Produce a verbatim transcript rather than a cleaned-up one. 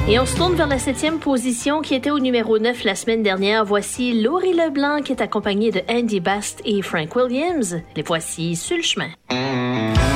Et on se tourne vers la septième position qui était au numéro neuf la semaine dernière. Voici Laurie Leblanc qui est accompagnée de Andy Bast et Frank Williams. Les voici sur le chemin.